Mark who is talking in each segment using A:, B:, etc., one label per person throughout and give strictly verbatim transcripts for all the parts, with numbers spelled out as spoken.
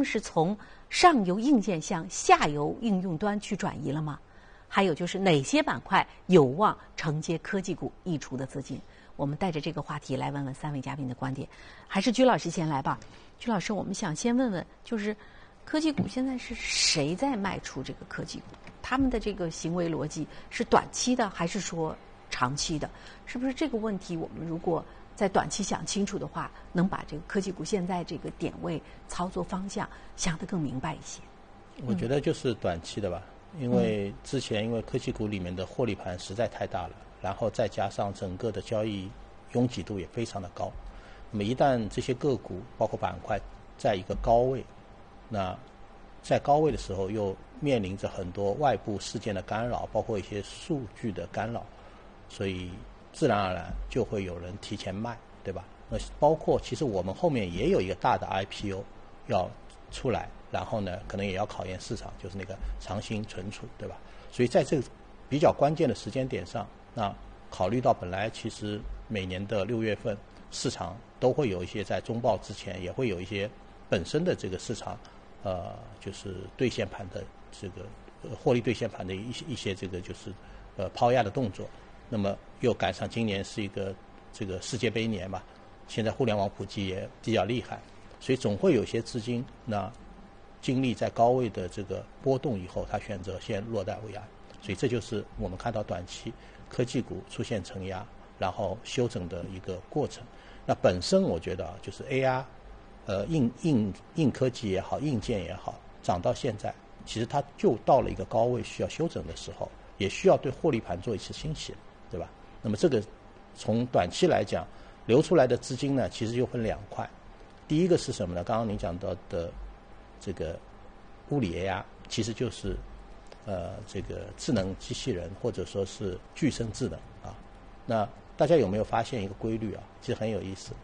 A: 正是从上游硬件向下游应用端去转移了吗？还有就是哪些板块有望承接科技股溢出的资金？我们带着这个话题来问问三位嘉宾的观点。还是居老师先来吧。居老师，我们想先问问，就是科技股现在是谁在卖出这个科技股？他们的这个行为逻辑是短期的还是说长期的？是不是这个问题我们如果在短期想清楚的话，能把这个科技股现在这个点位、操作方向想得更明白一些？
B: 我觉得就是短期的吧。因为之前因为科技股里面的获利盘实在太大了，然后再加上整个的交易拥挤度也非常的高，那么一旦这些个股包括板块在一个高位，那在高位的时候又面临着很多外部事件的干扰，包括一些数据的干扰，所以自然而然就会有人提前卖，对吧？那包括其实我们后面也有一个大的 I P O 要出来，然后呢可能也要考验市场，就是那个长兴存储，对吧？所以在这个比较关键的时间点上，那考虑到本来其实每年的六月份市场都会有一些在中报之前也会有一些本身的这个市场呃就是兑现盘的这个、呃、获利兑现盘的一些一些这个就是呃抛压的动作，那么又赶上今年是一个这个世界杯年嘛，现在互联网普及也比较厉害，所以总会有些资金那经历在高位的这个波动以后，他选择先落袋为安，所以这就是我们看到短期科技股出现承压，然后修整的一个过程。那本身我觉得啊，就是 A R， 呃，硬硬硬科技也好，硬件也好，涨到现在，其实它就到了一个高位需要修整的时候，也需要对获利盘做一次清洗，对吧？那么这个从短期来讲，流出来的资金呢，其实就分两块。第一个是什么呢？刚刚您讲到的这个物理 A R， 其实就是呃这个智能机器人或者说是具身智能啊。那大家有没有发现一个规律啊？其实很有意思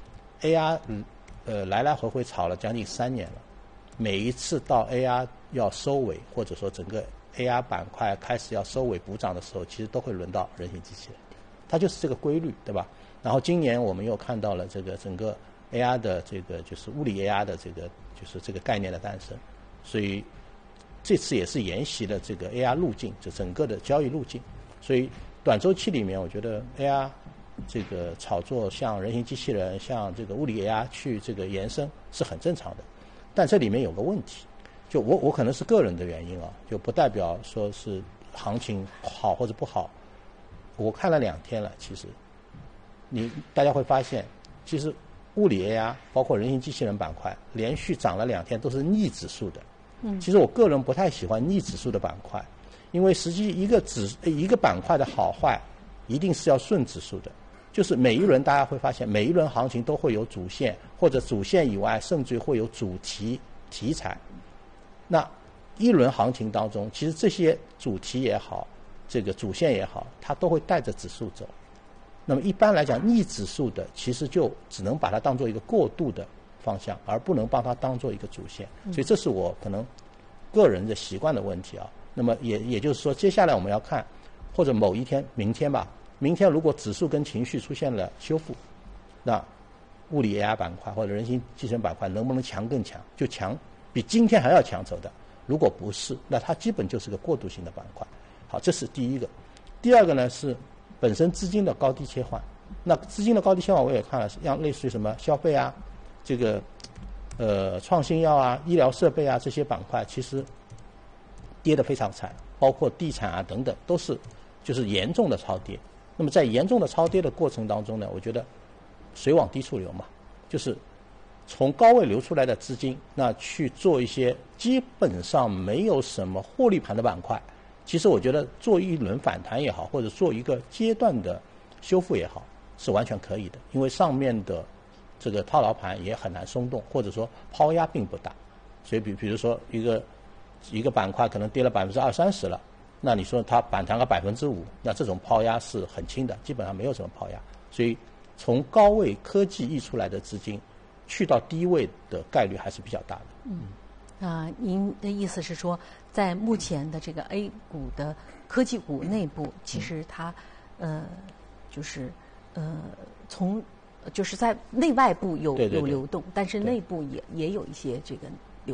B: ，A R 呃来来回回炒了将近三年了，每一次到 A R 要收尾，或者说整个 A R 板块开始要收尾补涨的时候，其实都会轮到人形机器人，它就是这个规律，对吧？然后今年我们又看到了这个整个 A R 的这个就是物理 A R 的这个就是这个概念的诞生，所以这次也是沿袭了这个 A R 路径，就整个的交易路径。所以短周期里面，我觉得 A R 这个炒作像人形机器人、像这个物理 A R 去这个延伸是很正常的，但这里面有个问题，就我我可能是个人的原因啊，就不代表说是行情好或者不好。我看了两天了，其实你大家会发现，其实物理 A R 包括人形机器人板块连续涨了两天都是逆指数的。嗯，其实我个人不太喜欢逆指数的板块，因为实际一个指一个板块的好坏一定是要顺指数的，就是每一轮大家会发现每一轮行情都会有主线，或者主线以外甚至会有主题题材。那一轮行情当中，其实这些主题也好，这个主线也好，它都会带着指数走。那么一般来讲，逆指数的其实就只能把它当做一个过渡的方向，而不能帮它当做一个主线。所以这是我可能个人的习惯的问题啊。那么也也就是说，接下来我们要看，或者某一天，明天吧，明天如果指数跟情绪出现了修复，那物理 A R 板块或者人形机器人板块能不能强更强？就强比今天还要强走的。如果不是，那它基本就是个过渡性的板块。好，这是第一个。第二个呢是本身资金的高低切换。那资金的高低切换我也看了，像类似于什么消费啊，这个呃创新药啊、医疗设备啊这些板块，其实跌得非常惨，包括地产啊等等，都是就是严重的超跌。那么在严重的超跌的过程当中呢，我觉得水往低处流嘛，就是从高位流出来的资金，那去做一些基本上没有什么获利盘的板块，其实我觉得做一轮反弹也好，或者做一个阶段的修复也好，是完全可以的，因为上面的这个套牢盘也很难松动，或者说抛压并不大。所以比比如说一个一个板块可能跌了百分之二三十了，那你说它反弹个百分之五，那这种抛压是很轻的，基本上没有什么抛压。所以从高位科技溢出来的资金去到低位的概率还是比较大的。
A: 嗯，啊、呃，您的意思是说，在目前的这个 A 股的科技股内部，其实它呃就是呃从就是在内外部有
B: 对对对
A: 有流动，但是内部也也有一些这个